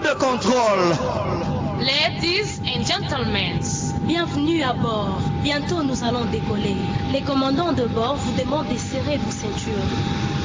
de contrôle. Ladies and gentlemen, bienvenue à bord. Bientôt nous allons décoller. Les commandants de bord vous demandent de serrer vos ceintures.